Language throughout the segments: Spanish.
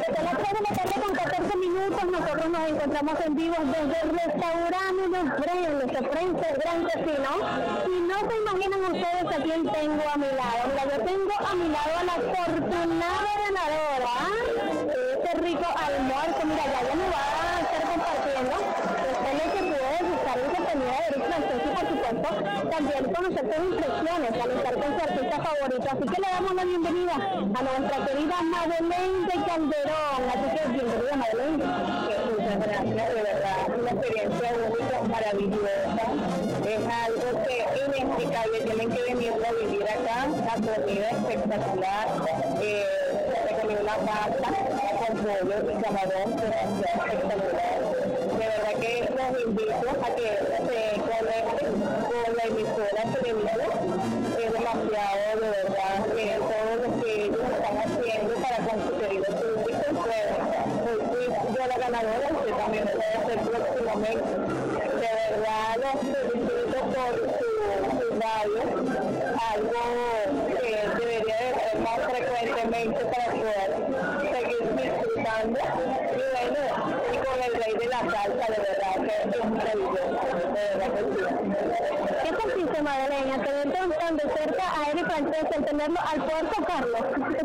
Desde las 3 de la tarde con 14 minutos nosotros nos encontramos en vivo desde el restaurante Los Frenes, de frente al Gran Casino. Y no se imaginan ustedes a quién tengo a mi lado. Mira, yo tengo a mi lado a la afortunada ganadora de este rico almuerzo. Mira, ya me va a estar compartiendo. Usted lo que puede buscar en compañía de Eric Francés y por supuesto también conocer sus impresiones al estar con su artista favorito. Así que le damos la bienvenida a nuestra querida Madeleine de Calderón. Así que bienvenida, Madeleine. Muchas gracias, de verdad, una experiencia única, maravillosa. Es algo que inexplicable, tienen que venirlo a vivir acá. La comida espectacular, se comió una pasta con pollo y camarón, espectacular. De verdad que los invito a que se conecten con la emisora televisión. Es demasiado, de verdad, todo lo que ellos están haciendo para con su querido público. Pues, yo la ganadora, usted también puede hacer próximamente. De verdad, los felicito por su radio, algo que debería de hacer más frecuentemente para poder seguir disfrutando. Y bueno, y con el rey de la salsa, de verdad que es maravilloso, de verdad que sí. ¿Qué sentiste, Madeleine, al tener tan de cerca a Eric Francés, al tenerlo, al poder tocarlo?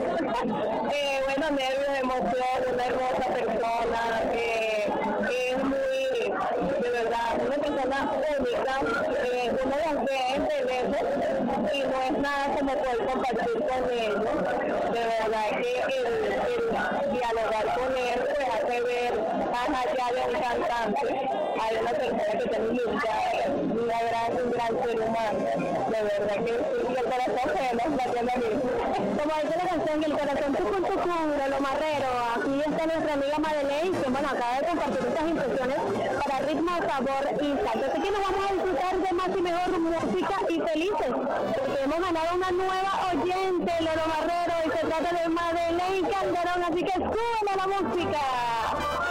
Bueno, nervios, emoción, una hermosa persona, es muy, de verdad, una persona única, uno las ve de lejos y no es nada como poder compartir con ellos. De verdad que el dialogar con él pues hace ver más allá de un cantante, hay una persona que tiene un gran ser humano. De verdad que sí, y el corazón se nos la tiene a mí. Como dice la canción, el corazón tu cubre, lo marrero. Aquí está nuestra amiga Madeleine, que bueno, acaba de compartir estas impresiones para ritmo, sabor y salsa. Así que nos vamos a disfrutar de más y mejor música y felices, porque hemos ganado una nueva oyente, Loro Marrero, y se trata de Madeleine Calderón, así que súbele la música.